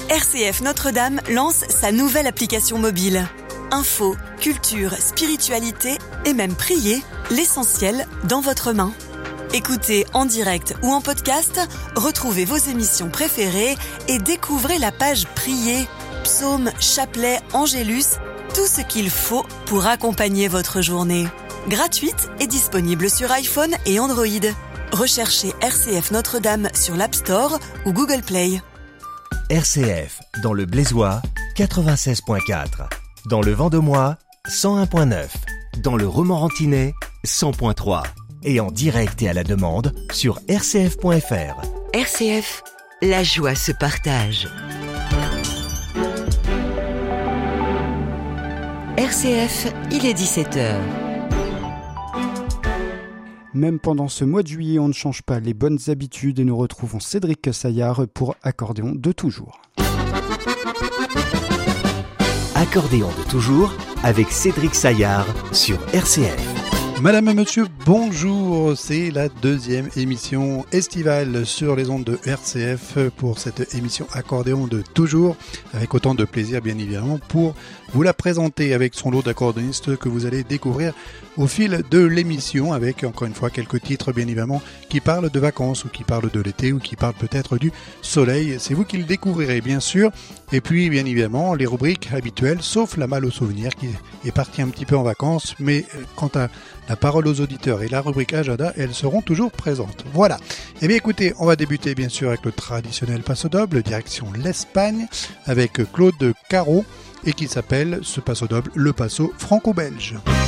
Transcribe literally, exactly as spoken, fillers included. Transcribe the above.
R C F Notre-Dame lance sa nouvelle application mobile. Info, culture, spiritualité et même prier, l'essentiel dans votre main. Écoutez en direct ou en podcast, retrouvez vos émissions préférées et découvrez la page Prier, psaumes, chapelets, angélus, tout ce qu'il faut pour accompagner votre journée. Gratuite et disponible sur iPhone et Android. Recherchez R C F Notre-Dame sur l'App Store ou Google Play. R C F, dans le Blésois, quatre-vingt-seize virgule quatre. Dans le Vendomois, cent un virgule neuf. Dans le Romorantinais, cent virgule trois. Et en direct et à la demande sur r c f point f r. R C F, la joie se partage. R C F, il est dix-sept heures. Même pendant ce mois de juillet, on ne change pas les bonnes habitudes et nous retrouvons Cédric Saillard pour Accordéon de toujours. Accordéon de toujours avec Cédric Saillard sur R C F. Madame et monsieur, bonjour, c'est la deuxième émission estivale sur les ondes de R C F pour cette émission Accordéon de toujours, avec autant de plaisir bien évidemment pour vous la présenter avec son lot d'accordéonistes que vous allez découvrir au fil de l'émission, avec encore une fois quelques titres bien évidemment qui parlent de vacances ou qui parlent de l'été ou qui parlent peut-être du soleil, c'est vous qui le découvrirez bien sûr, et puis bien évidemment les rubriques habituelles, sauf la malle au souvenir qui est partie un petit peu en vacances, mais quant à la parole aux auditeurs et la rubrique agenda, elles seront toujours présentes. Voilà. Eh bien écoutez, on va débuter bien sûr avec le traditionnel passo doble, direction l'Espagne, avec Claude Caro, et qui s'appelle ce passo doble, le passo franco-belge.